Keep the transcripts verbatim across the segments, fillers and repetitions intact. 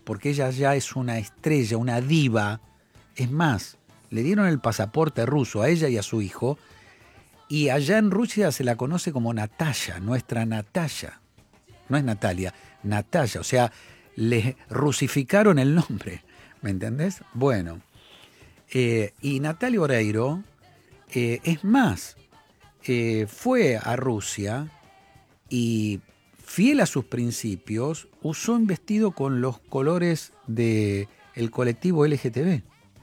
porque ella ya es una estrella, una diva. Es más, le dieron el pasaporte ruso a ella y a su hijo, y allá en Rusia se la conoce como Natalia, nuestra Natalia. No es Natalia, Natalia, o sea, le rusificaron el nombre, ¿me entendés? Bueno, eh, y Natalia Oreiro, eh, es más, eh, fue a Rusia y, fiel a sus principios, usó un vestido con los colores del colectivo L G T B.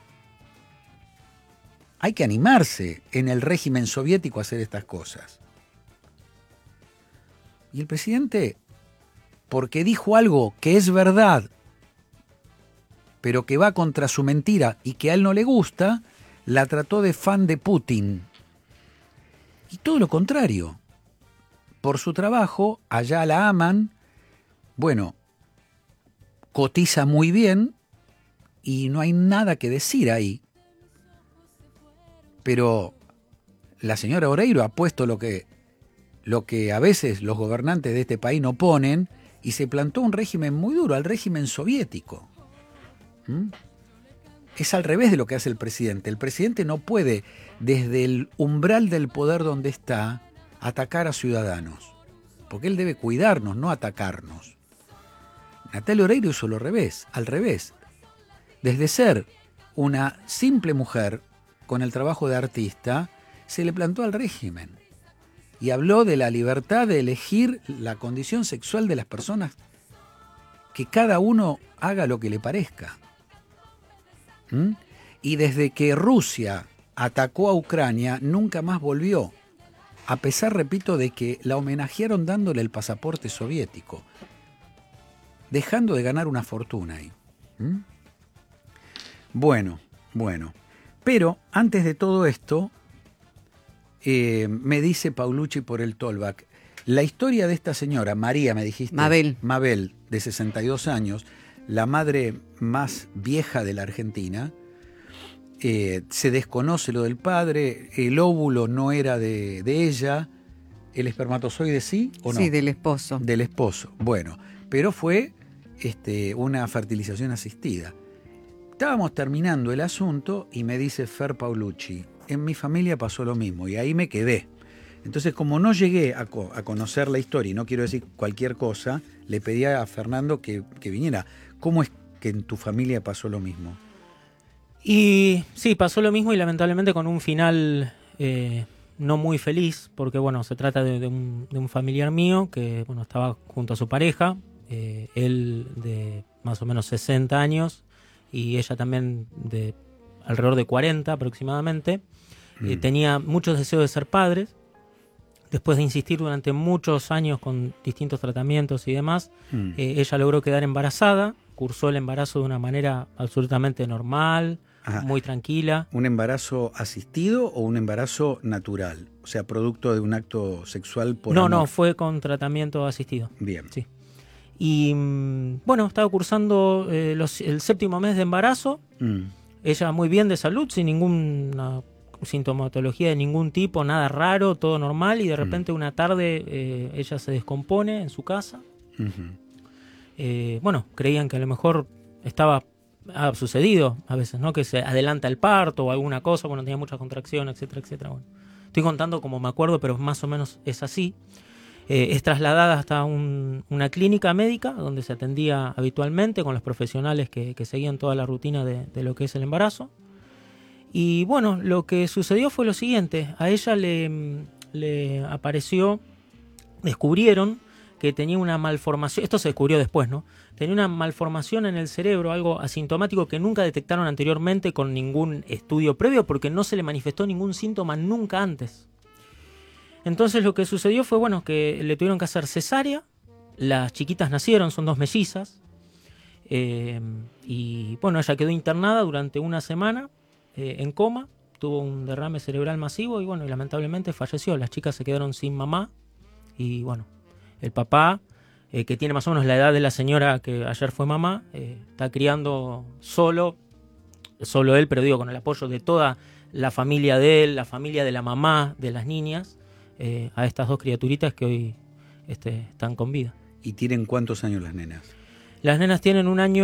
Hay que animarse en el régimen soviético a hacer estas cosas. Y el presidente, porque dijo algo que es verdad, pero que va contra su mentira y que a él no le gusta, la trató de fan de Putin. Y todo lo contrario. Por su trabajo, allá la aman, bueno, cotiza muy bien y no hay nada que decir ahí. Pero la señora Oreiro ha puesto lo que, lo que a veces los gobernantes de este país no ponen, y se plantó un régimen muy duro, al régimen soviético. ¿Mm? Es al revés de lo que hace el presidente. El presidente no puede, desde el umbral del poder donde está, atacar a ciudadanos, porque él debe cuidarnos, no atacarnos. Natalia Oreiro hizo lo revés, al revés. Desde ser una simple mujer con el trabajo de artista, se le plantó al régimen y habló de la libertad de elegir la condición sexual de las personas, que cada uno haga lo que le parezca. ¿Mm? Y desde que Rusia atacó a Ucrania, nunca más volvió, a pesar, repito, de que la homenajearon dándole el pasaporte soviético, dejando de ganar una fortuna ahí. ¿Mm? Bueno, bueno. Pero antes de todo esto, eh, me dice Paulucci por el Tollback, la historia de esta señora, María, me dijiste. Mabel. Mabel, de sesenta y dos años, la madre más vieja de la Argentina. Eh, se desconoce lo del padre, el óvulo no era de, de ella, el espermatozoide sí o no. Sí, del esposo. Del esposo, bueno, pero fue este, una fertilización asistida. Estábamos terminando el asunto y me dice Fer Paulucci, en mi familia pasó lo mismo y ahí me quedé. Entonces, como no llegué a, co- a conocer la historia y no quiero decir cualquier cosa, le pedí a Fernando que, que viniera. ¿Cómo es que en tu familia pasó lo mismo? Y sí, pasó lo mismo y lamentablemente con un final eh, no muy feliz, porque bueno, se trata de, de, un, de un familiar mío que bueno, estaba junto a su pareja, eh, él de más o menos sesenta años y ella también de alrededor de cuarenta aproximadamente. Mm. Eh, tenía muchos deseos de ser padres. Después de insistir durante muchos años con distintos tratamientos y demás, mm. eh, ella logró quedar embarazada, cursó el embarazo de una manera absolutamente normal, Ajá. muy tranquila. ¿Un embarazo asistido o un embarazo natural? O sea, producto de un acto sexual por No, amor. no, fue con tratamiento asistido. Bien. Sí. Y bueno, estaba cursando eh, los, el séptimo mes de embarazo, mm. ella muy bien de salud, sin ninguna sintomatología de ningún tipo, nada raro, todo normal, y de repente mm. una tarde eh, ella se descompone en su casa. Uh-huh. Eh, bueno, creían que a lo mejor estaba, ha sucedido a veces, ¿no? Que se adelanta el parto o alguna cosa, bueno, tenía mucha contracción, etcétera, etcétera. Bueno, estoy contando como me acuerdo, pero más o menos es así. Eh, es trasladada hasta un, una clínica médica donde se atendía habitualmente con los profesionales que, que seguían toda la rutina de, de lo que es el embarazo. Y bueno, lo que sucedió fue lo siguiente, a ella le, le apareció, descubrieron que tenía una malformación, esto se descubrió después, ¿no? Tenía una malformación en el cerebro, algo asintomático que nunca detectaron anteriormente con ningún estudio previo porque no se le manifestó ningún síntoma nunca antes. Entonces lo que sucedió fue, bueno, que le tuvieron que hacer cesárea, las chiquitas nacieron, son dos mellizas, eh, y bueno, ella quedó internada durante una semana eh, en coma, tuvo un derrame cerebral masivo y bueno, y lamentablemente falleció. Las chicas se quedaron sin mamá y bueno, el papá, eh, que tiene más o menos la edad de la señora que ayer fue mamá, eh, está criando solo, solo él, pero digo, con el apoyo de toda la familia de él, la familia de la mamá, de las niñas, eh, a estas dos criaturitas que hoy este, están con vida. ¿Y tienen cuántos años las nenas? Las nenas tienen un año